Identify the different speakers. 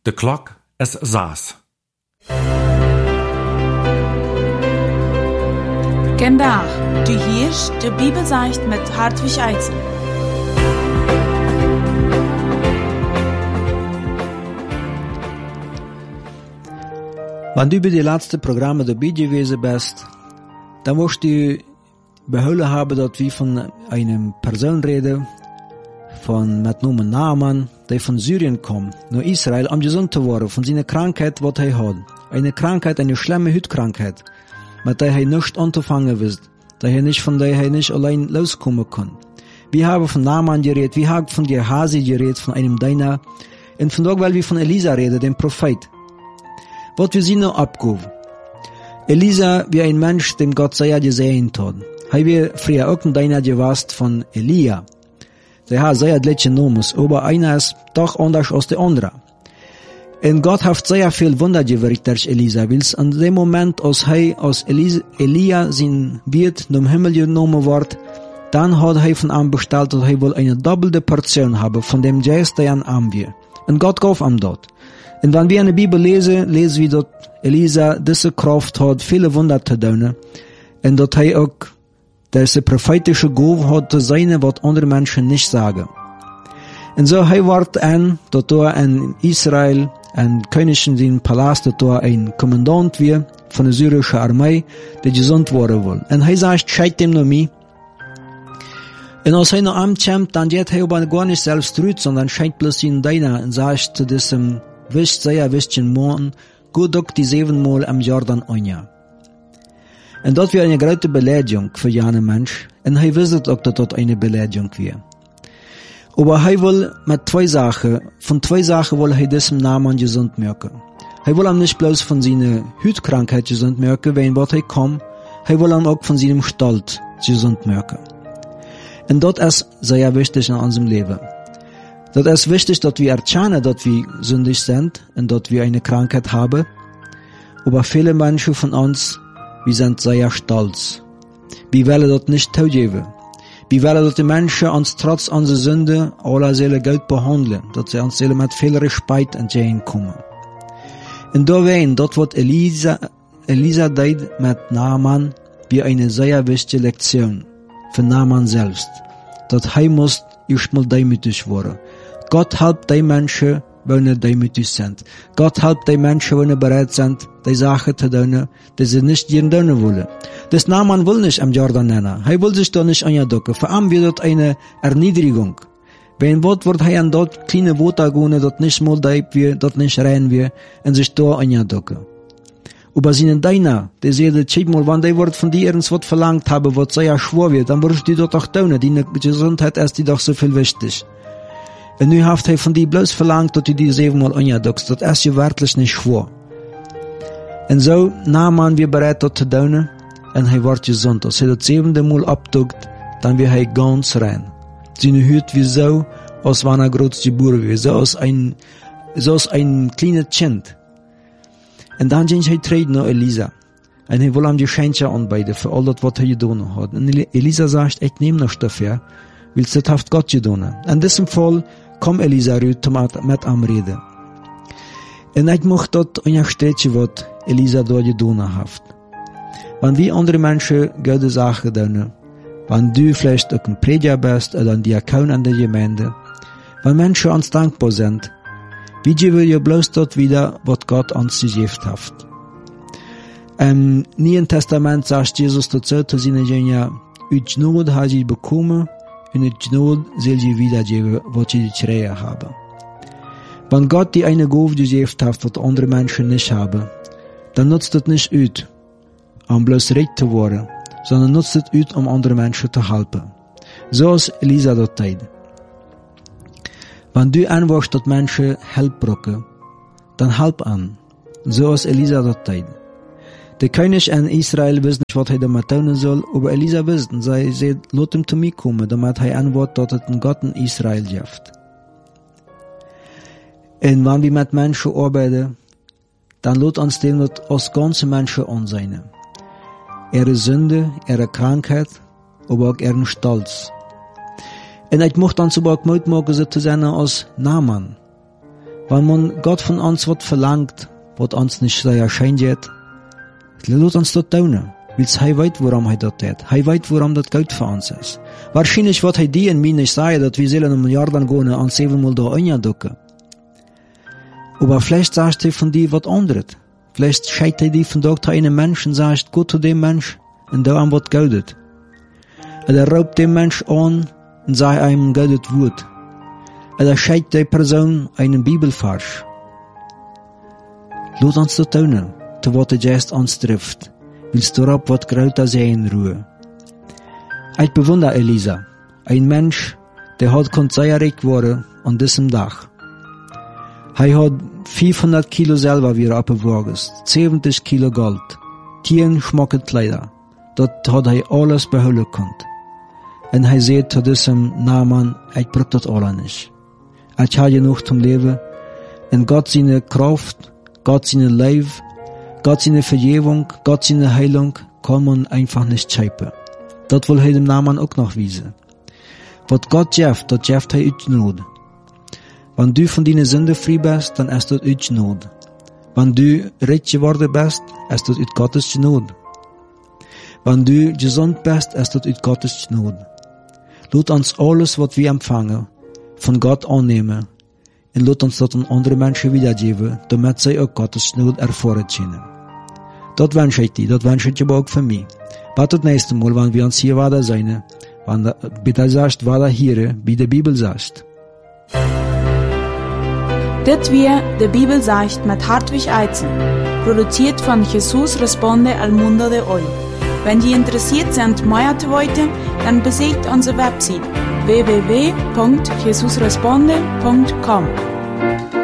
Speaker 1: De klok is 6.
Speaker 2: Vandaag, du hörst die Bibelseicht mit Hartwig Eitzel.
Speaker 3: Wenn du bei die letzten Programme dabei gewesen bist, dann wirst du behouden haben, dass wir von einer Person reden, von mit Namen Naaman, der von Syrien kommt, nach Israel, um gesund zu werden von seiner Krankheit, was er hat. Eine Krankheit, eine schlimme Hautkrankheit, mit der er nicht anzufangen wisst, von der er nicht allein loskommen kann. Wir haben von Naaman geredet, wir haben von Gehazi geredet, von einem Deiner, und von dort, weil wir von Elisa reden, dem Prophet. Was wir sie noch abgehoben. Elisa wie ein Mensch, dem Gott sehr gesehen hat. Er wir früher auch ein Deiner gewesen von Elia. Der hat sehr gleiche Namen, aber einer ist doch anders als der andere. Und Gott hat sehr viel Wunder gewirkt durch Elisa, weil an dem Moment, als Elia sein Bild zum Himmel genommen wird, dann hat er von ihm bestellt, dass er wohl eine doppelte Portion habe von dem Geist, der an ihm wir. Und Gott gab ihm dort. Und wenn wir in der Bibel lesen wir, dass Elisa diese Kraft hat, viele Wunder zu tun. Und dass er auch diese prophetische Gabe hat zu sein, was andere Menschen nicht sagen. Und so er wird dass da in Israel ein König in den Palast, dass da ein Kommandant wir von der syrischen Armee, der gesund werden will. Und er sagt, scheit dem noch mich. Und als er noch ankommt, dann geht er aber gar nicht selbst zurück, sondern scheit bloß ihn deiner und sagt zu diesem wischten Mann, gut auch die 7 Mal am Jordan Anja. Und dort wäre eine große Beleidigung für jeden Mensch, und er wisset auch, dass dort eine Beleidigung wäre. Aber er will mit zwei Sachen will er diesem Namen gesund merken. Er will ihm nicht bloß von seiner Hautkrankheit gesund merken, wenn was er kommt, er will ihm auch von seinem Stolz gesund merken. Und dort ist sehr wichtig in unserem Leben. Das ist wichtig, dass wir erkennen, dass wir sündig sind und dass wir eine Krankheit haben. Aber viele Menschen von uns, wir sind sehr stolz. Wir wollen das nicht zugeben. Wir wollen, dass die Menschen uns trotz unserer Sünde aller Seele gut behandeln, dass sie uns mit viel Respekt entgegenkommen. Und da wein, dort wird Elisa deed mit Naaman wie eine sehr wichtige Lektion für Naaman selbst. Dass er muss erstmal demütig werden. Gott hilft die Menschen, wenn sie demütig sind. Gott hilft die Menschen, wenn sie bereit sind, die Sache zu tun, die sie nicht tun wollen. Das Naaman will nicht am Jordan nennen. Er will sich da nicht andocken. Vor allem wird dort eine Erniedrigung. Wenn wird er an dort kleine Worte gehen, dort nicht mal deib wir, dort nicht rein wir, und sich da andocken. Aber seine Deiner, die sehen, mal, wenn die Wort von dir irgendwas verlangt haben, was sehr schwer wird, dann wirst du dort auch tun. Die Gesundheit ist die doch so viel wichtig. Und nu heeft hij von dir bloß verlangt, dass du die 7 Mal andockst. Das ist ja wirklich nicht schwer. Und so, Naaman wir bereit, das zu tun, und er wird gesund. Als er das 7. Mal abdockt, dann wird er ganz rein. Seine Haut wie so, als wenn er groß geboren wird, so als ein kleines Kind. Und dann ging er treten nach Elisa. Und er will ihm die Geschenke anbieten für all das, was er getan hat. Und Elisa sagt, ich nehme noch dafür, weil das hat Gott getan. In diesem Fall kommt Elisa rüber mit am Reden. Und ich möchte dort unterstreichen, was Elisa dort getan hat. Wenn wir andere Menschen gute Sachen tun, wenn du vielleicht auch ein Prediger bist oder ein Diakon an der Gemeinde, wenn Menschen uns dankbar sind, wie geben wir bloß dort wieder, was Gott uns gegeben hat. Im Neuen Testament sagt Jesus dazu zu seinen Jüngern, uit Gnade habe ich bekommen, und uit Gnade soll ich wiedergeben, was ich geschrien habe. Wenn Gott die eine Gabe gegeben hat, was andere Menschen nicht haben, dann nutzt es nicht aus, um bloß recht zu werden, sondern nutzt es aus, um andere Menschen zu helfen. So als Elisa das tat. Wenn du anwärst, dass Menschen Hilfe brauchen, dann help an. So als Elisa das tat. Der König in Israel weiß nicht, was er damit tun soll, aber Elisa weiß, und sie sagt, lass ihm zu mir kommen, damit er antwortet, dass es einen Gott in Israel gibt. Und wenn wir mit Menschen arbeiten, dann lässt uns dem als ganze Menschen ansehen. Ihre Sünde, ihre Krankheit, aber auch ihren Stolz. Und ich möchte uns aber auch Mut machen, so zu sein als Naaman. Wenn man Gott von uns was verlangt, was uns nicht sehr erscheint wird, lass uns das tun. Weil er weiß, warum er das tut. Er weiß, warum das gut für uns ist. Wahrscheinlich wird er dir und mir nicht sagen, dass wir sollen um Jordan gehen und 7-mal da einducken. Aber vielleicht sagt er von dir was anderes. Vielleicht scheit er dir von da zu einem Menschen und sagt, Gott zu dem Mensch und da an was gaudet. Oder raubt dem Mensch an und sagt einem gaudet Wort. Oder scheit der Person einen Bibelvers. Lass uns das tun, zu was der Geist uns trifft. Willst du ab wat größer sein Ruhe? Ich bewundere Elisa, ein Mensch, der hat sehr reich geworden an diesem Tag. Er hat 500 Kilo selber wieder abgewogen, 70 Kilo Gold, 10 schmucke Kleider. Dort hat er alles behalten können. Und er sagt zu diesem Naaman, ich brauche das alles nicht. Ich habe genug zum Leben, und Gott seine Kraft, Gott seine Leben, Gott seine Vergebung, Gott seine Heilung kann man einfach nicht scheipen. Das will er dem Naaman auch noch wiesen. Was Gott schafft, das schafft er uit Not. Wenn du von deinen Sünden frei bist, dann ist das uit Not. Wenn du reich geworden bist, ist das uit Gottes Not. Wenn du gesund bist, ist das uit Gottes Not. Lass uns alles, was wir empfangen, von Gott annehmen und lass uns das an andere Menschen wiedergeben, damit sie auch Gottes Not erfahren können. Das wünsche ich dir, das wünsche ich aber auch für mich. Bis das nächste Mal, wenn wir uns hier weiter sein, wenn bitte sagst, weiter hier, wie die Bibel sagt.
Speaker 2: Dit weer de Bibel sagt mit Hartwig Eizen, produziert von Jesus Responde al Mundo de Hoy. Wenn die interessiert sind, mehr zu wissen, dann besucht unsere Website www.jesusresponde.com.